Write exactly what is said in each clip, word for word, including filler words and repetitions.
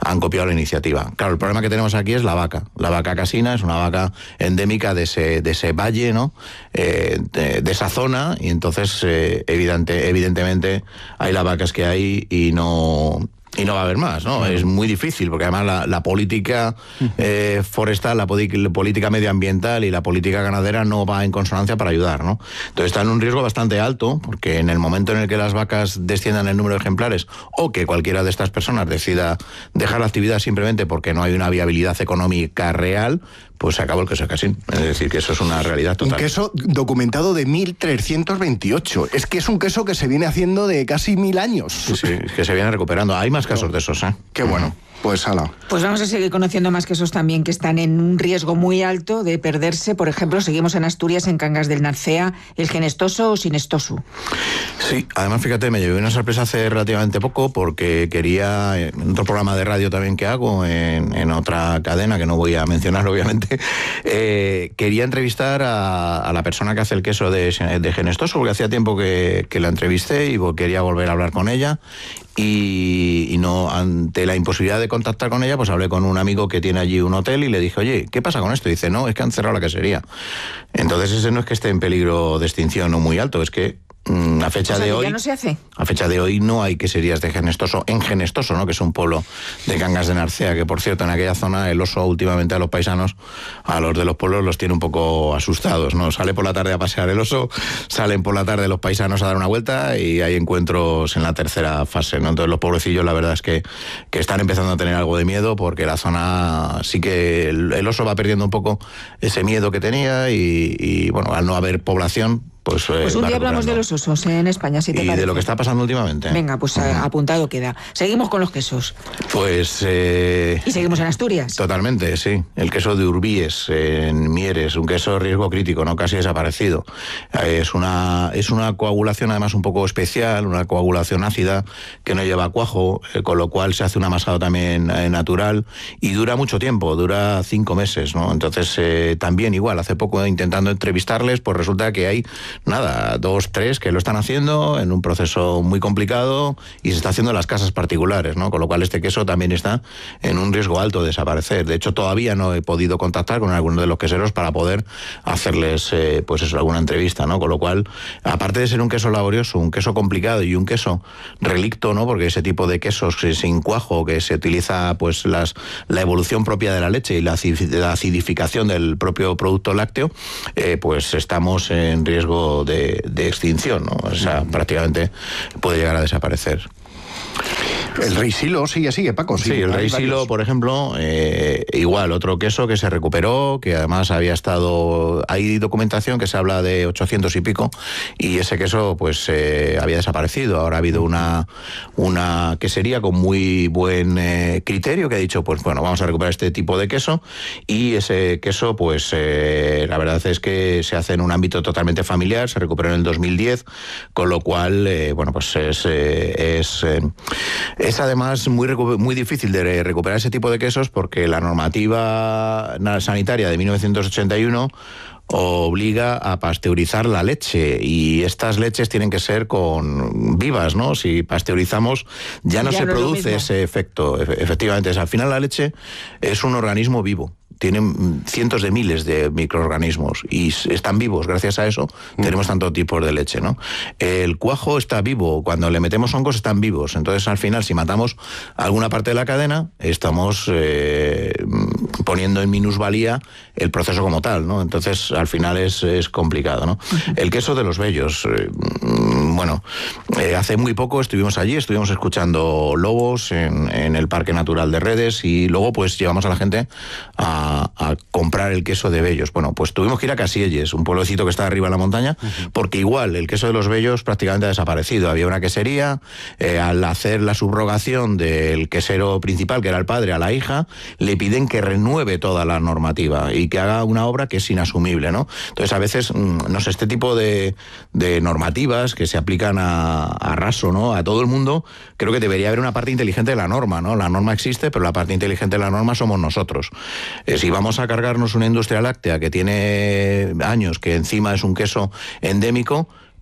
han copiado la iniciativa. Claro, el problema que tenemos aquí es la vaca. La vaca casina es una vaca endémica de ese, de ese valle, ¿no? Eh, de, de esa zona, y entonces eh, evidente, evidentemente hay las vacas que hay y no... Y no va a haber más, ¿no? Es muy difícil, porque además la, la política eh, forestal, la, la política medioambiental y la política ganadera no va en consonancia para ayudar, ¿no? Entonces está en un riesgo bastante alto, porque en el momento en el que las vacas desciendan el número de ejemplares, o que cualquiera de estas personas decida dejar la actividad simplemente porque no hay una viabilidad económica real, pues se acabó el queso casín. Es decir, que eso es una realidad total. Un queso documentado de mil trescientos veintiocho. Es que es un queso que se viene haciendo de casi mil años. Sí, sí, que se viene recuperando. Hay más casos de esos, ¿eh? Qué bueno. Pues ala. Pues vamos a seguir conociendo más quesos también que están en un riesgo muy alto de perderse. Por ejemplo, seguimos en Asturias, en Cangas del Narcea, el genestoso o sinestoso. Sí, además fíjate, me llevé una sorpresa hace relativamente poco, porque quería, en otro programa de radio también que hago, en, en otra cadena que no voy a mencionar obviamente, eh, quería entrevistar a, a la persona que hace el queso de, de genestoso, porque hacía tiempo que, que la entrevisté y quería volver a hablar con ella. Y, y no, ante la imposibilidad de contactar con ella, pues hablé con un amigo que tiene allí un hotel y le dije, oye, ¿qué pasa con esto? Y dice, no, es que han cerrado la quesería. Entonces ese no es que esté en peligro de extinción o muy alto, es que a fecha o sea, de que hoy ya no se hace. A fecha de hoy no hay queserías de genestoso en Genestoso, ¿no? Que es un pueblo de Cangas de Narcea, que por cierto en aquella zona el oso últimamente a los paisanos, a los de los pueblos los tiene un poco asustados, ¿no? Sale por la tarde a pasear el oso, salen por la tarde los paisanos a dar una vuelta y hay encuentros en la tercera fase, ¿no? Entonces los pobrecillos la verdad es que, que están empezando a tener algo de miedo, porque la zona sí que el, el oso va perdiendo un poco ese miedo que tenía y, y bueno, al no haber población, Pues, eh, pues un día hablamos de los osos en España, si te y parece. de lo que está pasando últimamente. Venga, pues uh-huh. apuntado queda. Seguimos con los quesos. Pues... Eh, y seguimos en Asturias. Totalmente, sí. El queso de Urbíes, en Mieres, un queso de riesgo crítico, no casi desaparecido. Es una, es una coagulación además un poco especial, una coagulación ácida que no lleva cuajo, eh, con lo cual se hace un amasado también eh, natural y dura mucho tiempo, dura cinco meses, ¿no? Entonces, eh, también igual, hace poco intentando entrevistarles, pues resulta que hay nada, dos, tres que lo están haciendo en un proceso muy complicado y se está haciendo en las casas particulares, ¿no? Con lo cual este queso también está en un riesgo alto de desaparecer. De hecho, todavía no he podido contactar con algunos de los queseros para poder hacerles, eh, pues eso, alguna entrevista, ¿no? Con lo cual, aparte de ser un queso laborioso, un queso complicado y un queso relicto, ¿no? Porque ese tipo de quesos sin cuajo, que se utiliza, pues, las, la evolución propia de la leche y la acidificación del propio producto lácteo, eh, pues estamos en riesgo De, de extinción, ¿no? O sea, prácticamente puede llegar a desaparecer. El rey Silo sigue, sigue, Paco. Sí, el rey Silo, por ejemplo, eh, igual, otro queso que se recuperó, que además había estado... Hay documentación que se habla de ochocientos y pico, y ese queso, pues, eh, había desaparecido. Ahora ha habido una, una quesería con muy buen eh, criterio que ha dicho, pues, bueno, vamos a recuperar este tipo de queso, y ese queso, pues, eh, la verdad es que se hace en un ámbito totalmente familiar, se recuperó en el dos mil diez, con lo cual, eh, bueno, pues es... Eh, es eh, Es además muy, muy difícil de recuperar ese tipo de quesos porque la normativa sanitaria de mil novecientos ochenta y uno obliga a pasteurizar la leche y estas leches tienen que ser con vivas, ¿no? Si pasteurizamos ya no ya se no produce ese efecto. Efectivamente, al final la leche es un organismo vivo. Tienen cientos de miles de microorganismos y están vivos. Gracias a eso tenemos tantos tipos de leche, ¿no? El cuajo está vivo. Cuando le metemos hongos están vivos. Entonces, al final, si matamos alguna parte de la cadena, estamos eh, poniendo en minusvalía el proceso como tal, ¿no? Entonces, al final es, es complicado, ¿no? Uh-huh. El queso de los bellos. Eh, bueno, eh, hace muy poco estuvimos allí, estuvimos escuchando lobos en, en el Parque Natural de Redes y luego, pues, llevamos a la gente a a comprar el queso de Bellos. Bueno, pues tuvimos que ir a Casielles, un pueblecito que está arriba en la montaña, uh-huh. porque igual el queso de los Bellos prácticamente ha desaparecido. Había una quesería, eh, al hacer la subrogación del quesero principal, que era el padre, a la hija, le piden que renueve toda la normativa y que haga una obra que es inasumible, ¿no? Entonces, a veces, no sé, este tipo de, de normativas que se aplican a, a raso, ¿no? A todo el mundo, creo que debería haber una parte inteligente de la norma, ¿no? La norma existe, pero la parte inteligente de la norma somos nosotros. Eh, si vamos a cargarnos una industria láctea que tiene años, que encima es un queso endémico,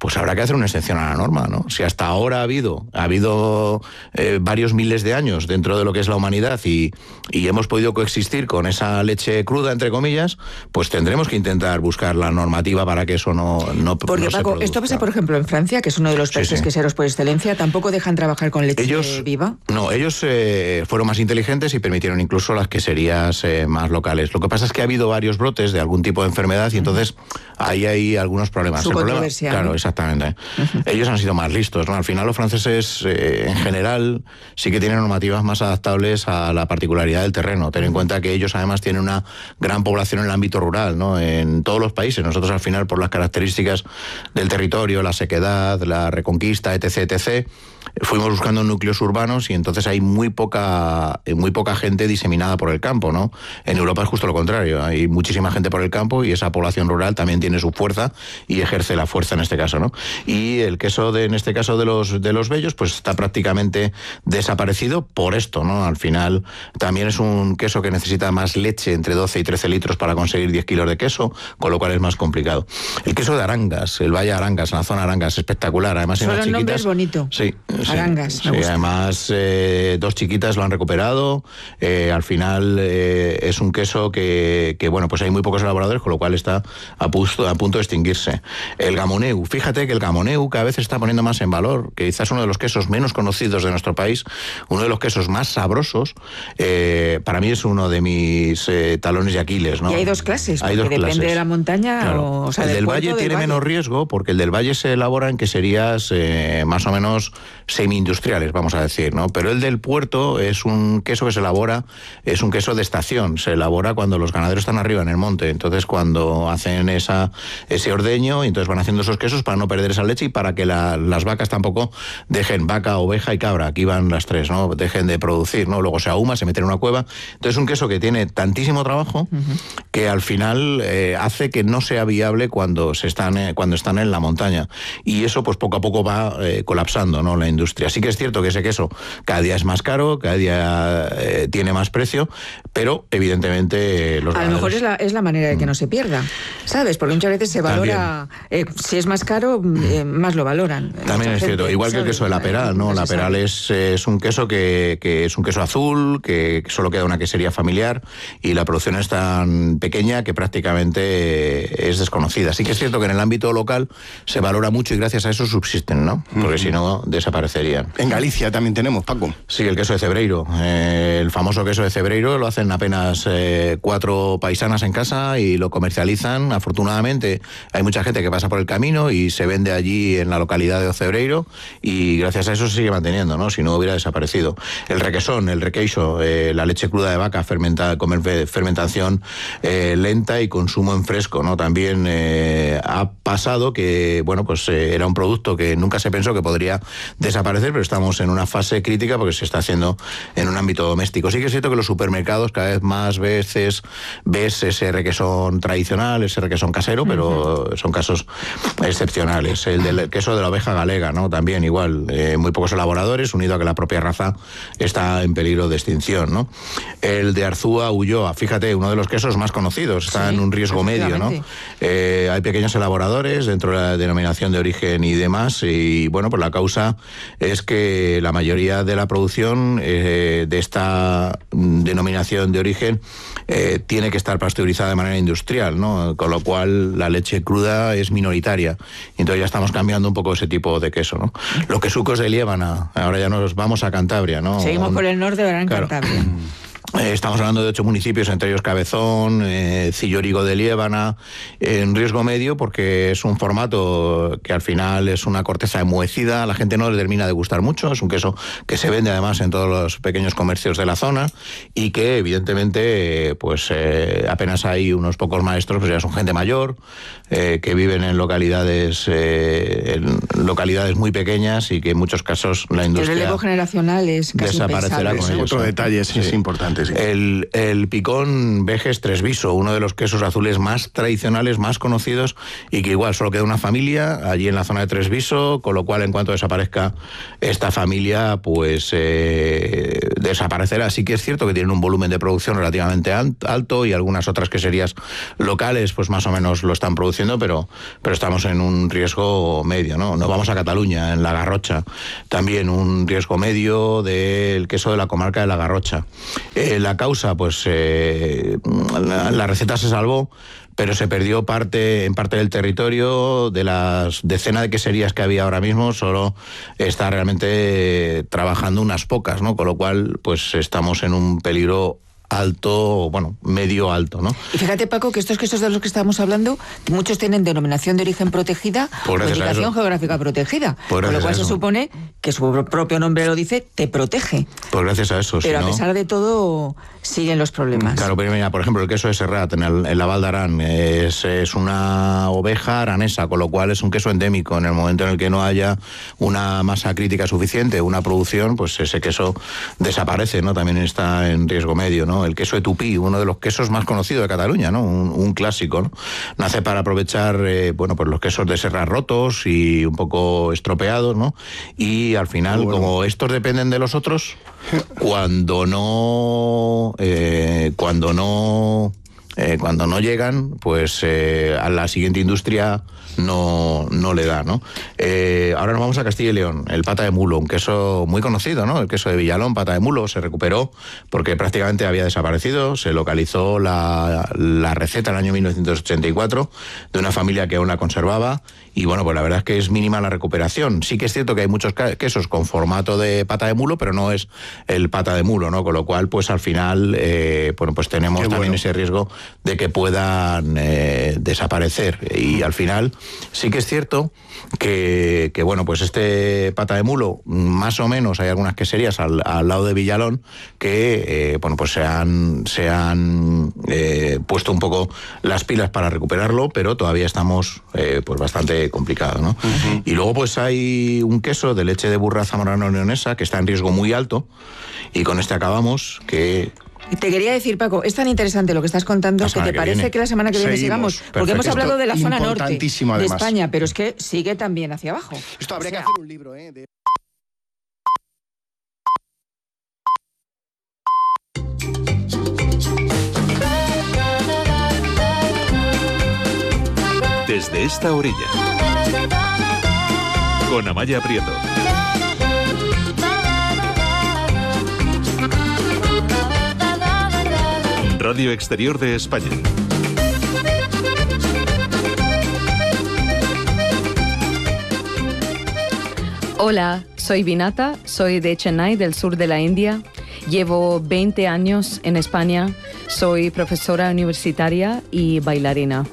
pues habrá que hacer una excepción a la norma, ¿no? Si hasta ahora ha habido, ha habido eh, varios miles de años dentro de lo que es la humanidad y, y hemos podido coexistir con esa leche cruda, entre comillas, pues tendremos que intentar buscar la normativa para que eso no, no, Porque, no se Paco, produzca. Esto pasa, por ejemplo, en Francia, que es uno de los países sí, sí. queseros por excelencia, ¿tampoco dejan trabajar con leche ellos, viva? No, ellos eh, fueron más inteligentes y permitieron incluso las queserías eh, más locales. Lo que pasa es que ha habido varios brotes de algún tipo de enfermedad y entonces ahí hay algunos problemas. Su El problema, controversia, claro, ¿no? Exactamente. Uh-huh. Ellos han sido más listos, ¿no? Al final los franceses, eh, en general, sí que tienen normativas más adaptables a la particularidad del terreno. Ten en cuenta que ellos además tienen una gran población en el ámbito rural, ¿no? En todos los países. Nosotros al final, por las características del territorio, la sequedad, la reconquista, etc, etc, fuimos buscando núcleos urbanos y entonces hay muy poca, muy poca gente diseminada por el campo, ¿no? En Europa es justo lo contrario. Hay muchísima gente por el campo y esa población rural también tiene su fuerza y ejerce la fuerza en este caso, ¿no? Y el queso, de, en este caso de los, de los bellos, pues está prácticamente desaparecido por esto, ¿no? Al final también es un queso que necesita más leche, entre doce y trece litros para conseguir diez kilos de queso, con lo cual es más complicado. El queso de Arangas, el Valle Arangas, en la zona Arangas, espectacular. Además, Solo unas el nombre chiquitas, es bonito. Sí. Arangas, sí, me sí, gusta. Además, eh, dos chiquitas lo han recuperado. Eh, al final eh, es un queso que, que, bueno, pues hay muy pocos elaboradores, con lo cual está a, pusto, a punto de extinguirse. El gamoneu, fíjate que el gamoneu cada vez se está poniendo más en valor, que quizás uno de los quesos menos conocidos de nuestro país, uno de los quesos más sabrosos. Eh, para mí es uno de mis eh, talones de Aquiles, ¿no? Y hay dos clases, hay porque dos depende clases. de la montaña, Claro. o, o sea, el del del puerto, valle del tiene valle. menos riesgo porque el del valle se elabora en queserías eh, más o menos semi-industriales, vamos a decir, ¿no? Pero el del puerto es un queso que se elabora, es un queso de estación, se elabora cuando los ganaderos están arriba en el monte, entonces cuando hacen esa ese ordeño, y entonces van haciendo esos quesos para no perder esa leche y para que la, las vacas tampoco dejen, vaca, oveja y cabra, aquí van las tres, ¿no? Dejen de producir, ¿no? Luego se ahuma, se mete en una cueva. Entonces es un queso que tiene tantísimo trabajo uh-huh. que al final eh, hace que no sea viable cuando se están eh, cuando están en la montaña. Y eso pues poco a poco va eh, colapsando, ¿no? La industria. Sí que es cierto que ese queso cada día es más caro, cada día eh, tiene más precio, pero evidentemente eh, los A lo mejor es la, es la manera de que no se pierda, ¿sabes? Porque muchas veces se valora, eh, si es más caro, eh, más lo valoran. También es cierto, igual ¿sabes? Que el queso de la Peral, ¿no? La Peral es, es un queso que, que es un queso azul, que solo queda una quesería familiar y la producción es tan pequeña que prácticamente es desconocida. Sí que es cierto que en el ámbito local se valora mucho y gracias a eso subsisten, ¿no? Porque uh-huh. si no, desaparecerían. En Galicia también tenemos, Paco. Sí, el queso de Cebreiro. Eh, el famoso queso de Cebreiro lo hacen apenas eh, cuatro paisanas en casa y lo comercializan. Afortunadamente hay mucha gente que pasa por el camino y se vende allí en la localidad de Ocebreiro y gracias a eso se sigue manteniendo, ¿no? Si no hubiera desaparecido. El requesón, el requeixo, eh, la leche cruda de vaca fermentada, con fermentación eh, lenta y consumo en fresco, ¿no? También eh, ha pasado que, bueno, pues eh, era un producto que nunca se pensó que podría desaparecer, pero estamos en una fase crítica porque se está haciendo en un ámbito doméstico. Sí que es cierto que los supermercados cada vez más veces ves ese requesón tradicional, ese requesón casero, pero uh-huh. son casos excepcionales. El del queso de la oveja galega, ¿no? También igual, eh, muy pocos elaboradores, unido a que la propia raza está en peligro de extinción, ¿no? El de Arzúa Ulloa, fíjate, uno de los quesos más conocidos, está sí, en un riesgo medio, ¿no? Eh, hay pequeños elaboradores dentro de la denominación de origen y demás, y bueno, pues la causa es que la mayoría de la producción eh, de esta denominación de origen eh, tiene que estar pasteurizada de manera industrial, ¿no? Con lo cual la leche cruda es minoritaria. Entonces ya estamos cambiando un poco ese tipo de queso, ¿no? Los quesucos de Liébana, ahora ya nos vamos a Cantabria, ¿no? Seguimos por el norte, ahora en claro. Cantabria. Eh, estamos hablando de ocho municipios, entre ellos Cabezón, eh, Cillórigo de Liébana, en riesgo medio porque es un formato que al final es una corteza enmohecida, a la gente no le termina de gustar mucho, es un queso que se vende además en todos los pequeños comercios de la zona y que evidentemente eh, pues eh, apenas hay unos pocos maestros, pues ya son gente mayor, eh, que viven en localidades eh, en localidades muy pequeñas y que en muchos casos la industria el relevo generacional es casi desaparecerá impensable. con ellos. Otro detalle sí, sí. es importante. síntesis. El, el picón Vejes Tresviso, uno de los quesos azules más tradicionales, más conocidos, y que igual solo queda una familia allí en la zona de Tresviso, con lo cual en cuanto desaparezca esta familia, pues eh, desaparecerá. Sí que es cierto que tienen un volumen de producción relativamente alto y algunas otras queserías locales pues más o menos lo están produciendo, pero, pero estamos en un riesgo medio, ¿no? Nos vamos a Cataluña, en la Garrocha, también un riesgo medio del queso de la comarca de la Garrocha. Eh, la causa, pues eh, la, la receta se salvó, pero se perdió parte en parte del territorio. De las decenas de queserías que había ahora mismo, solo está realmente trabajando unas pocas, ¿no? Con lo cual, pues estamos en un peligro alto, bueno, medio alto, ¿no? Y fíjate, Paco, que estos quesos de los que estamos hablando, muchos tienen denominación de origen protegida o indicación geográfica protegida, pues con lo cual se supone que su propio nombre lo dice, te protege. Pues gracias a eso. Pero si a no, pesar de todo, siguen los problemas. Claro, pero mira, por ejemplo, el queso de Serrat, en, el, en la Val d'Aran, es, es una oveja aranesa, con lo cual es un queso endémico. En el momento en el que no haya una masa crítica suficiente, una producción, pues ese queso desaparece, ¿no? También está en riesgo medio, ¿no? El queso de Tupí, uno de los quesos más conocidos de Cataluña, ¿no? Un, un clásico, ¿no? Nace para aprovechar, eh, bueno, pues los quesos de Serrat rotos y un poco estropeados, ¿no? Y al final, bueno, como estos dependen de los otros, cuando no, eh, cuando no, eh, cuando no llegan, pues eh, a la siguiente industria no, no le da, ¿no? Eh, ahora nos vamos a Castilla y León, el pata de mulo, un queso muy conocido, ¿no? El queso de Villalón, pata de mulo, se recuperó porque prácticamente había desaparecido. Se localizó la, la receta en el año mil novecientos ochenta y cuatro de una familia que aún la conservaba. Y bueno, pues la verdad es que es mínima la recuperación. Sí que es cierto que hay muchos quesos con formato de pata de mulo, pero no es el pata de mulo, ¿no? Con lo cual, pues al final, eh, bueno, pues tenemos Qué también bueno. ese riesgo de que puedan eh, desaparecer. Y al final, sí que es cierto que, que, bueno, pues este pata de mulo, más o menos hay algunas queserías al, al lado de Villalón que, eh, bueno, pues se han, se han eh, puesto un poco las pilas para recuperarlo, pero todavía estamos, eh, pues bastante complicado, ¿no? Uh-huh. Y luego pues hay un queso de leche de burra zamorano-leonesa que está en riesgo muy alto, y con este acabamos, que... Te quería decir, Paco, es tan interesante lo que estás contando que te que parece viene. que la semana que viene Seguimos. sigamos, porque hemos hablado de la zona norte de además. España, pero es que sigue también hacia abajo. Esto habría o sea, que hacer un libro, ¿eh? De... Desde esta orilla, con Amaya Prieto. Radio Exterior de España. Hola, soy Vinata, soy de Chennai, del sur de la India. Llevo veinte años en España, soy profesora universitaria y bailarina.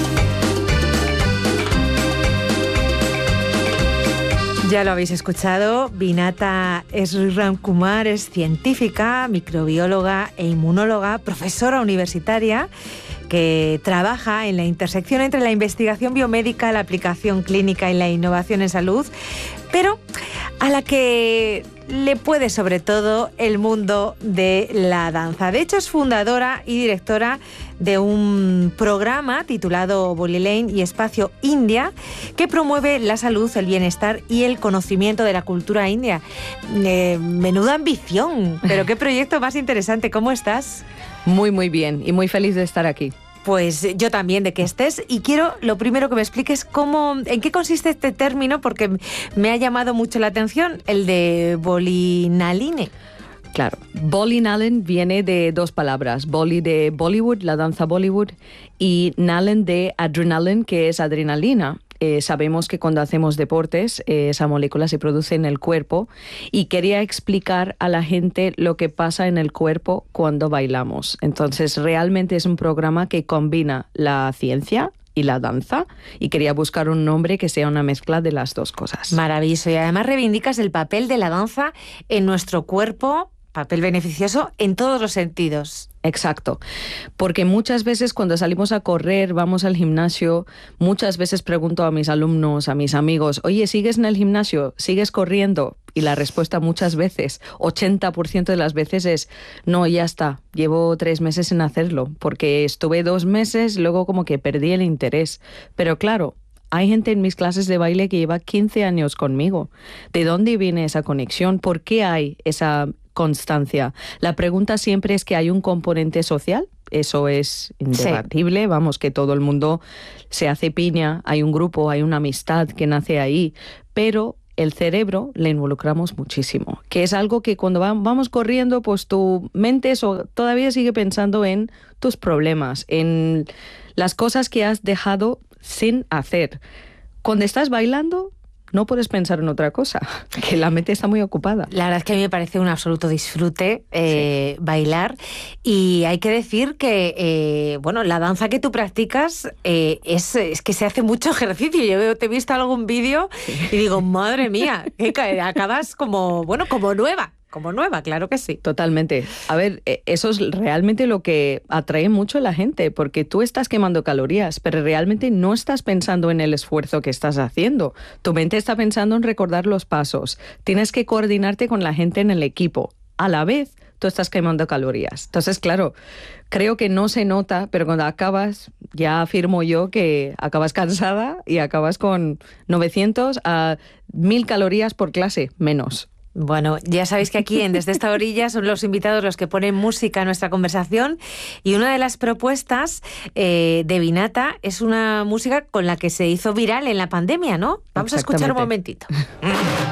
Ya lo habéis escuchado, Vinata Sriramkumar es científica, microbióloga e inmunóloga, profesora universitaria que trabaja en la intersección entre la investigación biomédica, la aplicación clínica y la innovación en salud, pero a la que le puede sobre todo el mundo de la danza. De hecho, es fundadora y directora de un programa titulado Bolly Lane y Espacio India, que promueve la salud, el bienestar y el conocimiento de la cultura india. Eh, menuda ambición, pero qué proyecto más interesante. ¿Cómo estás? Muy, muy bien y muy feliz de estar aquí. Pues yo también de que estés, y quiero lo primero que me expliques cómo, en qué consiste este término, porque me ha llamado mucho la atención, el de Bolinaline. Claro, Bolly Nalan viene de dos palabras, Bolly de Bollywood, la danza Bollywood, y Nalan de adrenaline, que es adrenalina. Eh, sabemos que cuando hacemos deportes, eh, esa molécula se produce en el cuerpo, y quería explicar a la gente lo que pasa en el cuerpo cuando bailamos. Entonces, realmente es un programa que combina la ciencia y la danza, y quería buscar un nombre que sea una mezcla de las dos cosas. Maravilloso, y además reivindicas el papel de la danza en nuestro cuerpo papel beneficioso en todos los sentidos. Exacto, porque muchas veces cuando salimos a correr, vamos al gimnasio, muchas veces pregunto a mis alumnos, a mis amigos, oye, ¿sigues en el gimnasio? ¿Sigues corriendo? Y la respuesta muchas veces, ochenta por ciento de las veces es, no, ya está, llevo tres meses sin hacerlo, porque estuve dos meses, luego como que perdí el interés. Pero claro, hay gente en mis clases de baile que lleva quince años conmigo. ¿De dónde viene esa conexión? ¿Por qué hay esa constancia? La pregunta siempre es que hay un componente social, eso es indebatible, sí. Vamos, que todo el mundo se hace piña, hay un grupo, hay una amistad que nace ahí, pero el cerebro le involucramos muchísimo, que es algo que cuando vamos corriendo, pues tu mente eso, todavía sigue pensando en tus problemas, en las cosas que has dejado sin hacer. Cuando estás bailando, no puedes pensar en otra cosa, que la mente está muy ocupada. La verdad es que a mí me parece un absoluto disfrute eh, sí. bailar, y hay que decir que eh, bueno, la danza que tú practicas eh, es, es que se hace mucho ejercicio. Yo te he visto algún vídeo sí. y digo, madre mía, que acabas como, bueno, como nueva. Como nueva, claro que sí. Totalmente. A ver, eso es realmente lo que atrae mucho a la gente, porque tú estás quemando calorías, pero realmente no estás pensando en el esfuerzo que estás haciendo. Tu mente está pensando en recordar los pasos. Tienes que coordinarte con la gente en el equipo. A la vez, tú estás quemando calorías. Entonces, claro, creo que no se nota, pero cuando acabas, ya afirmo yo que acabas cansada y acabas con novecientos a mil calorías por clase, menos. Bueno, ya sabéis que aquí en Desde esta orilla son los invitados los que ponen música a nuestra conversación, y una de las propuestas eh, de Vinata es una música con la que se hizo viral en la pandemia, ¿no? Vamos a escuchar un momentito.